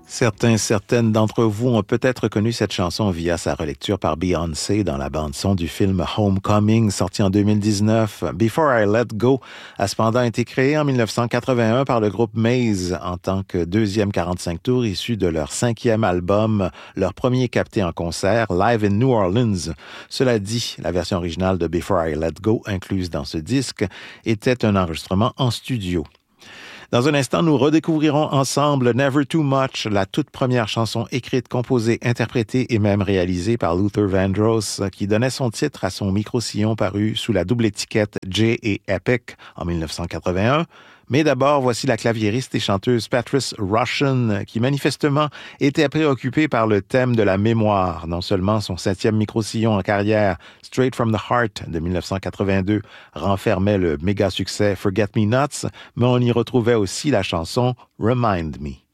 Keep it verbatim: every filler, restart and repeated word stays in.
Certains, certaines d'entre vous ont peut-être connu cette chanson via sa relecture par Beyoncé dans la bande-son du film Homecoming, sorti en deux mille dix-neuf. Before I Let Go a cependant été créé en dix-neuf cent quatre-vingt-un par le groupe Maze en tant que deuxième quarante-cinq tours issu de leur cinquième album, leur premier capté en concert, Live in New Orleans. Cela dit, la version originale de Before I Let Go, incluse dans ce disque, était un enregistrement en studio. Dans un instant, nous redécouvrirons ensemble Never Too Much, la toute première chanson écrite, composée, interprétée et même réalisée par Luther Vandross, qui donnait son titre à son micro-sillon paru sous la double étiquette J et Epic en dix-neuf cent quatre-vingt-un. Mais d'abord, voici la claviériste et chanteuse Patrice Rushen, qui manifestement était préoccupée par le thème de la mémoire. Non seulement son septième micro-sillon en carrière, Straight from the Heart de dix-neuf cent quatre-vingt-deux, renfermait le méga succès Forget Me Nots, mais on y retrouvait aussi la chanson Remind Me.